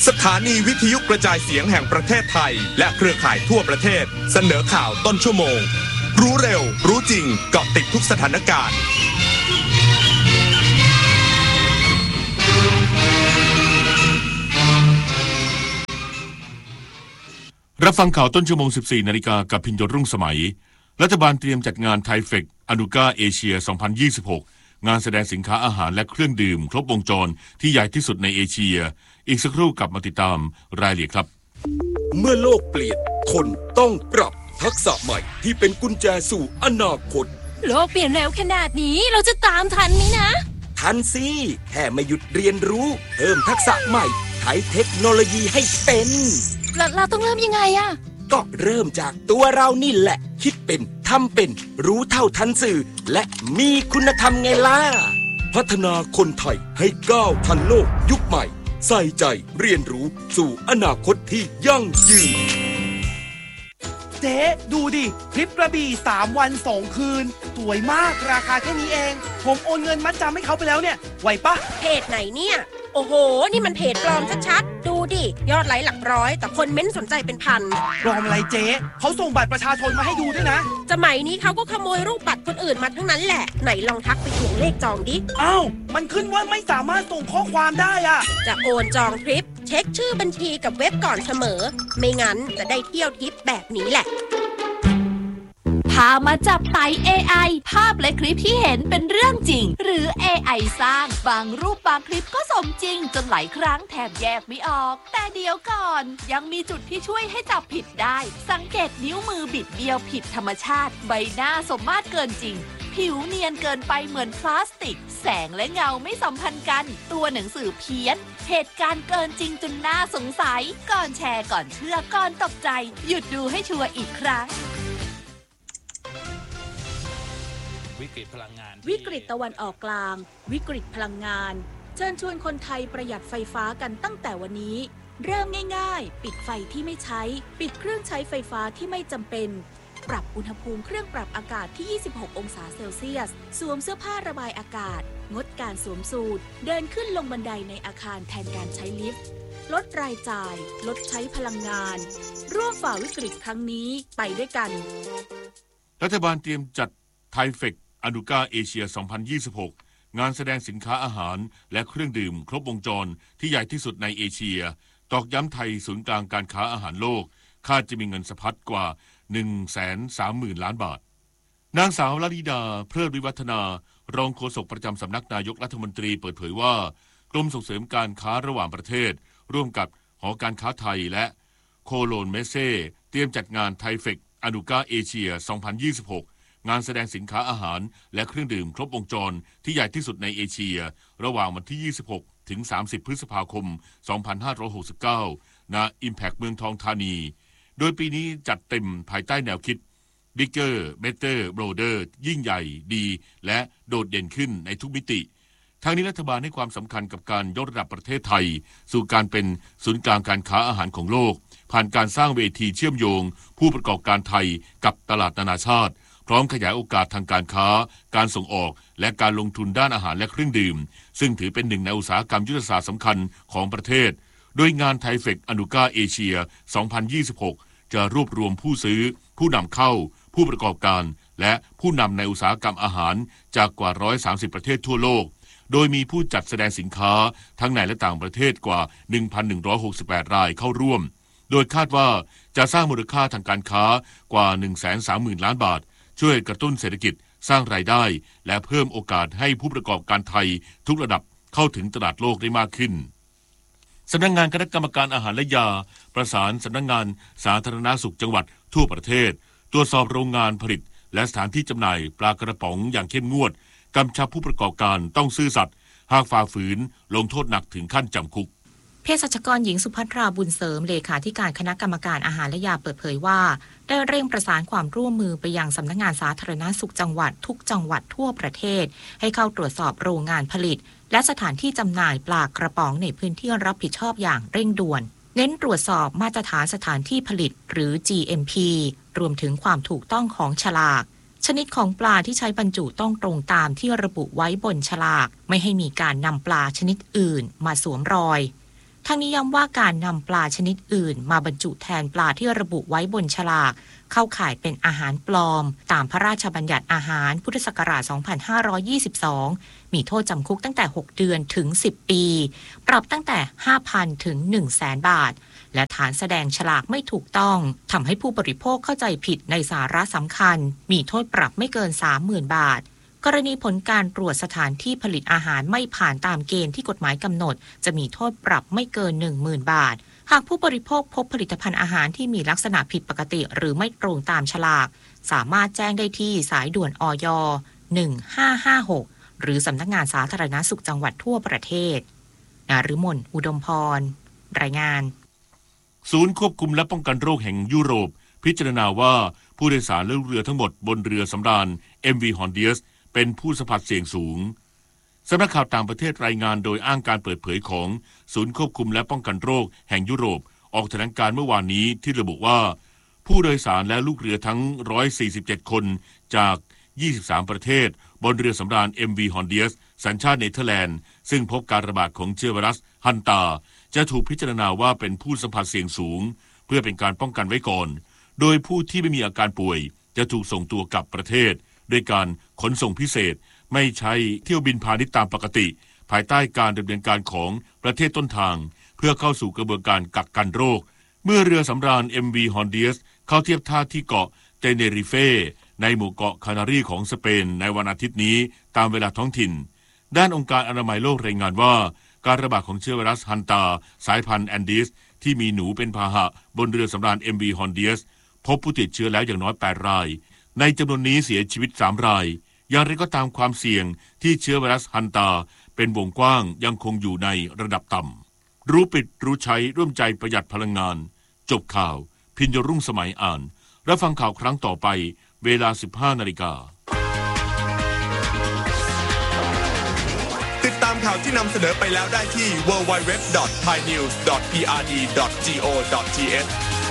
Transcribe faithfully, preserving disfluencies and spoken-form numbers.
สถานีวิทยุกระจายเสียงแห่งประเทศไทยและเครือข่ายทั่วประเทศเสนอข่าวต้นชั่วโมงรู้เร็วรู้จริงเกาะติดทุกสถานการณ์รับฟังข่าวต้นชั่วโมง สิบสี่นาฬิกา กับพิญญรุ่งสมัยรัฐบาลเตรียมจัดงานไทเฟคอนุกาเอเชีย สองพันยี่สิบหก งานแสดงสินค้าอาหารและเครื่องดื่มครบวงจรที่ใหญ่ที่สุดในเอเชียอีกสักครู่กลับมาติดตามรายละเอียดครับเมื่อโลกเปลี่ยนคนต้องปรับทักษะใหม่ที่เป็นกุญแจสู่อนาคตโลกเปลี่ยนเร็วขนาดนี้เราจะตามทันไหมนะทันสิแค่ไม่หยุดเรียนรู้เพิ่มทักษะใหม่ใช้เทคโนโลยีให้เป็นเราเราต้องเริ่มยังไงอะก็เริ่มจากตัวเรานี่แหละคิดเป็นทำเป็นรู้เท่าทันสื่อและมีคุณธรรมไงล่ะพัฒนาคนไทยให้ก้าวทันโลกยุคใหม่ใส่ใจเรียนรู้สู่อนาคตที่ยั่งยืนเจ๊ดูดิทริปกระบี่สามวันสองคืนสวยมากราคาแค่นี้เองผมโอนเงินมัดจำให้เขาไปแล้วเนี่ยไหวปะเพจไหนเนี่ยโอ้โหนี่มันเพจปลอมชัดๆดูดิยอดไลค์หลักร้อยแต่คนเม้นสนใจเป็นพันปลอมอะไรเจ๊เขาส่งบัตรประชาชนมาให้ดูด้วยนะสมัยนี้เขาก็ขโมยรูปบัตรคนอื่นมาทั้งนั้นแหละไหนลองทักไปทวงเลขจองดิอ้าวมันขึ้นว่าไม่สามารถส่งข้อความได้อะจะโอนจองทริปเช็คชื่อบัญชีกับเว็บก่อนเสมอไม่งั้นจะได้เที่ยวทริปแบบนี้แหละพามาจับไต่ เอ ไอ ภาพและคลิปที่เห็นเป็นเรื่องจริงหรือ เอ ไอ สร้างบางรูปบางคลิปก็สมจริงจนหลายครั้งแทบแยกไม่ออกแต่เดี๋ยวก่อนยังมีจุดที่ช่วยให้จับผิดได้สังเกตนิ้วมือบิดเบี้ยวผิดธรรมชาติใบหน้าสมมาตรเกินจริงผิวเนียนเกินไปเหมือนพลาสติกแสงและเงาไม่สัมพันธ์กันตัวหนังสือเพี้ยนเหตุการณ์เกินจริงจนน่าสงสัยก่อนแชร์ก่อนเชื่อก่อนตกใจหยุดดูให้ชัวร์อีกครั้งวิกฤตพลังงานวิกฤตตะวันออกกลางวิกฤตพลังงานเชิญชวนคนไทยประหยัดไฟฟ้ากันตั้งแต่วันนี้เริ่มง่ายๆปิดไฟที่ไม่ใช้ปิดเครื่องใช้ไฟฟ้าที่ไม่จำเป็นปรับอุณหภูมิเครื่องปรับอากาศที่ยี่สิบหกองศาเซลเซียสสวมเสื้อผ้าระบายอากาศงดการสวมสูทเดินขึ้นลงบันไดในอาคารแทนการใช้ลิฟต์ลดรายจ่ายลดใช้พลังงานร่วมฝ่าวิกฤตครั้งนี้ไปด้วยกันรัฐบาลเตรียมจัดไทเฟคอนุกาเอเชีย สองพันยี่สิบหก งานแสดงสินค้าอาหารและเครื่องดื่มครบวงจรที่ใหญ่ที่สุดในเอเชียตอกย้ำไทยศูนย์กลางการค้าอาหารโลกคาดจะมีเงินสะพัดกว่า หนึ่งแสนสามหมื่น ล้านบาทนางสาวลลิดาเพลิดวิวัฒนารองโฆษกประจำสำนักนายกรัฐมนตรีเปิดเผยว่ากรมส่งเสริมการค้าระหว่างประเทศร่วมกับหอการค้าไทยและโคโลนเมเซ่เตรียมจัดงานไทเฟคอนุกาเอเชีย สองพันยี่สิบหกงานแสดงสินค้าอาหารและเครื่องดื่มครบวงจรที่ใหญ่ที่สุดในเอเชียระหว่างวันที่ยี่สิบหกถึงสามสิบพฤษภาคมสองพันห้าร้อยหกสิบเก้าณ Impact เมืองทองธานีโดยปีนี้จัดเต็มภายใต้แนวคิด Bigger Better Bolder ยิ่งใหญ่ดีและโดดเด่นขึ้นในทุกมิติทางนี้รัฐบาลให้ความสำคัญกับการยกระดับประเทศไทยสู่การเป็นศูนย์กลางการค้าอาหารของโลกผ่านการสร้างเวทีเชื่อมโยงผู้ประกอบการไทยกับตลาดนานาชาติพร้อมขยายโอกาสทางการค้าการส่งออกและการลงทุนด้านอาหารและเครื่องดื่มซึ่งถือเป็นหนึ่งในอุตสาหกรรมยุทธศาสตร์สำคัญของประเทศโดยงานไทเฟคอนุกาเอเชีย สองพันยี่สิบหก จะรวบรวมผู้ซื้อผู้นำเข้าผู้ประกอบการและผู้นำในอุตสาหกรรมอาหารจากกว่าหนึ่งร้อยสามสิบประเทศทั่วโลกโดยมีผู้จัดแสดงสินค้าทั้งในและต่างประเทศกว่า หนึ่งพันหนึ่งร้อยหกสิบแปด รายเข้าร่วมโดยคาดว่าจะสร้างมูลค่าทางการค้ากว่า หนึ่งแสนสามหมื่น ล้านบาทช่วยกระตุ้นเศรษฐกิจสร้างรายได้และเพิ่มโอกาสให้ผู้ประกอบการไทยทุกระดับเข้าถึงตลาดโลกได้มากขึ้นสำนักงานคณะกรรมการอาหารและยาประสานสำนักงานสาธารณสุขจังหวัดทั่วประเทศตรวจสอบโรงงานผลิตและสถานที่จำหน่ายปลากระป๋องอย่างเข้มงวดกำชับผู้ประกอบการต้องซื่อสัตย์หากฝ่าฝืนลงโทษหนักถึงขั้นจำคุกเภสัชกรหญิงสุภัทราบุญเสริมเลขาธิการคณะกรรมการอาหารและยาเปิดเผยว่าได้เร่งประสานความร่วมมือไปยังสำนักงานสาธารณสุขจังหวัดทุกจังหวัดทั่วประเทศให้เข้าตรวจสอบโรงงานผลิตและสถานที่จำหน่ายปลากระป๋องในพื้นที่รับผิดชอบอย่างเร่งด่วนเน้นตรวจสอบมาตรฐานสถานที่ผลิตหรือ จี เอ็ม พี รวมถึงความถูกต้องของฉลากชนิดของปลาที่ใช้บรรจุต้องตรงตามที่ระบุไว้บนฉลากไม่ให้มีการนำปลาชนิดอื่นมาสวมรอยทั้งนี้ย้ำว่าการนำปลาชนิดอื่นมาบรรจุแทนปลาที่ระบุไว้บนฉลากเข้าข่ายเป็นอาหารปลอมตามพระราชบัญญัติอาหารพุทธศักราช สองพันห้าร้อยยี่สิบสอง มีโทษจำคุกตั้งแต่ หก เดือนถึง สิบ ปี ปรับตั้งแต่ ห้าพัน ถึง หนึ่งแสน บาท และฐานแสดงฉลากไม่ถูกต้องทำให้ผู้บริโภคเข้าใจผิดในสาระสำคัญมีโทษปรับไม่เกิน สามหมื่น บาทกรณีผลการตรวจสถานที่ผลิตอาหารไม่ผ่านตามเกณฑ์ที่กฎหมายกำหนดจะมีโทษปรับไม่เกิน หนึ่งหมื่น บาทหากผู้บริโภคพบผลิตภัณฑ์อาหารที่มีลักษณะผิดปกติหรือไม่ตรงตามฉลากสามารถแจ้งได้ที่สายด่วนอย หนึ่งห้าห้าหก หรือสำนักงานสาธารณสุขจังหวัดทั่วประเทศนฤมลอุดมพรรายงานศูนย์ควบคุมและป้องกันโรคแห่งยุโรปพิจารณาว่าผู้โดยสารและลูกเรือทั้งหมดบนเรือสำราญ เอ็ม วี Hondius เป็นผู้สัมผัสเสี่ยงสูงสำนักข่าวต่างประเทศรายงานโดยอ้างการเปิดเผยของศูนย์ควบคุมและป้องกันโรคแห่งยุโรปออกแถลงการเมื่อวานนี้ที่ระบุว่าผู้โดยสารและลูกเรือทั้งหนึ่งร้อยสี่สิบเจ็ดคนจากยี่สิบสามประเทศบนเรือสำราญ เอ็ม วี Hondius สัญชาติเนเธอร์แลนด์ซึ่งพบการระบาดของเชื้อไวรัสฮันตาจะถูกพิจารณาว่าเป็นผู้สัมผัสเสี่ยงสูงเพื่อเป็นการป้องกันไว้ก่อนโดยผู้ที่ไม่มีอาการป่วยจะถูกส่งตัวกลับประเทศด้วยการขนส่งพิเศษไม่ใช้เที่ยวบินพาณิชย์ตามปกติภายใต้การดำเนินการของประเทศต้นทางเพื่อเข้าสู่กระบวนการกักกันโรคเมื่อเรือสำราญ เอ็ม วี Hondius เข้าเทียบท่าที่เกาะเตเนริเฟในหมู่เกาะคานารีของสเปนในวันอาทิตย์นี้ตามเวลาท้องถิ่นด้านองค์การอนามัยโลกรายงานว่าการระบาดของเชื้อไวรัสฮันตาสายพันธุ์แอนดิสที่มีหนูเป็นพาหะบนเรือสำราญ เอ็ม วี Hondius พบผู้ติดเชื้อแล้วอย่างน้อยแปดรายในจำนวนนี้เสียชีวิตสามรายอย่างไรก็ตามความเสี่ยงที่เชื้อไวรัสฮันตาเป็นวงกว้างยังคงอยู่ในระดับต่ำรู้ปิดรู้ใช้ร่วมใจประหยัดพลังงานจบข่าวพิญญรุ่งสมัยอ่านรับฟังข่าวครั้งต่อไปเวลา สิบห้านาฬิกาติดตามข่าวที่นำเสนอไปแล้วได้ที่ ดับเบิลยู ดับเบิลยู ดับเบิลยู ดอท ไทยนิวส์ ดอท พี อาร์ ดี ดอท จี โอ ดอท ที เอช